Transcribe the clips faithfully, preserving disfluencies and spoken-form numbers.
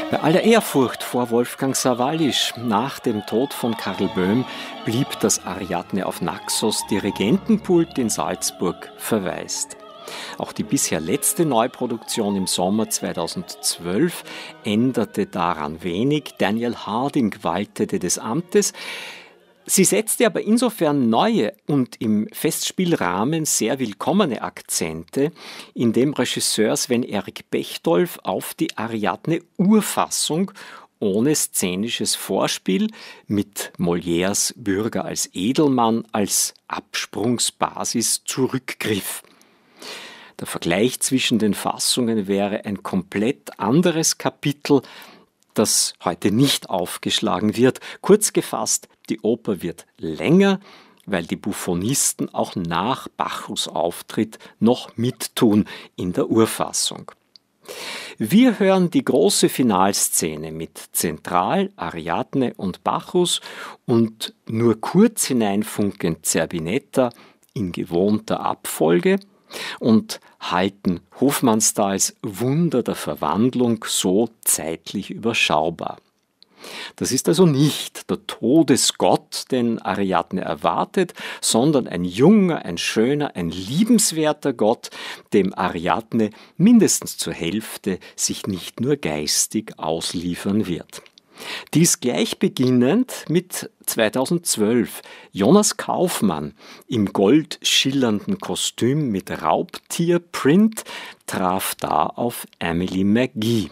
Bei aller Ehrfurcht vor Wolfgang Sawallisch nach dem Tod von Karl Böhm blieb das Ariadne auf Naxos Dirigentenpult in Salzburg verwaist. Auch die bisher letzte Neuproduktion im Sommer zweitausendzwölf änderte daran wenig. Daniel Harding waltete des Amtes. Sie setzte aber insofern neue und im Festspielrahmen sehr willkommene Akzente, indem Regisseur Sven-Erik Bechdolf auf die Ariadne-Urfassung ohne szenisches Vorspiel mit Molières Bürger als Edelmann als Absprungsbasis zurückgriff. Der Vergleich zwischen den Fassungen wäre ein komplett anderes Kapitel, das heute nicht aufgeschlagen wird. Kurz gefasst, die Oper wird länger, weil die Buffonisten auch nach Bacchus' Auftritt noch mittun in der Urfassung. Wir hören die große Finalszene mit Zentral, Ariadne und Bacchus und nur kurz hineinfunkend Zerbinetta in gewohnter Abfolge und halten Hofmannsthals Wunder der Verwandlung so zeitlich überschaubar. Das ist also nicht der Todesgott, den Ariadne erwartet, sondern ein junger, ein schöner, ein liebenswerter Gott, dem Ariadne mindestens zur Hälfte sich nicht nur geistig ausliefern wird. Dies gleich beginnend mit zweitausendzwölf. Jonas Kaufmann im goldschillernden Kostüm mit Raubtierprint traf da auf Emily McGee.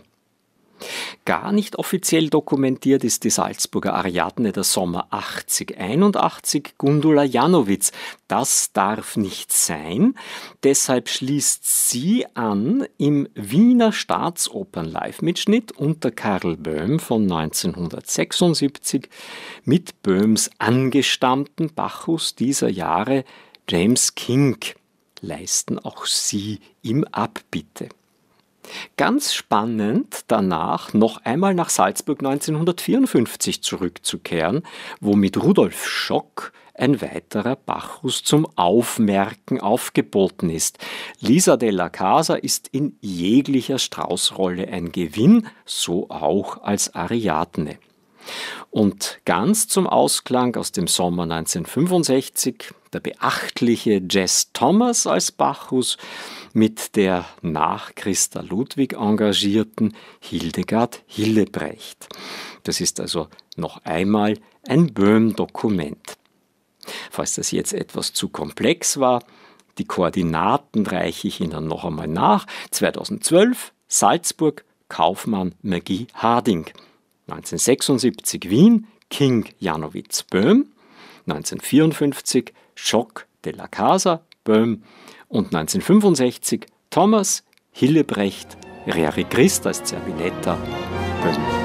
Gar nicht offiziell dokumentiert ist die Salzburger Ariadne der Sommer achtzig einundachtzig Gundula Janowitz. Das darf nicht sein. Deshalb schließt sie an im Wiener Staatsopern-Live-Mitschnitt unter Karl Böhm von neunzehnhundertsechsundsiebzig mit Böhms angestammten Bacchus dieser Jahre James King. Leisten auch sie ihm Abbitte. Ganz spannend, danach noch einmal nach Salzburg neunzehnhundertvierundfünfzig zurückzukehren, wo mit Rudolf Schock ein weiterer Bacchus zum Aufmerken aufgeboten ist. Lisa della Casa ist in jeglicher Straußrolle ein Gewinn, so auch als Ariadne. Und ganz zum Ausklang aus dem Sommer neunzehnhundertfünfundsechzig der beachtliche Jess Thomas als Bacchus mit der nach Christa Ludwig engagierten Hildegard Hillebrecht. Das ist also noch einmal ein Böhm-Dokument. Falls das jetzt etwas zu komplex war, die Koordinaten reiche ich Ihnen noch einmal nach. zweitausendzwölf Salzburg, Kaufmann, McGee, Harding. neunzehnhundertsechsundsiebzig Wien, King, Janowitz, Böhm. neunzehnhundertvierundfünfzig Schock, della Casa, Böhm. Und neunzehnhundertfünfundsechzig Thomas, Hillebrecht, Reri Christ als Zerbinetta, Böhm.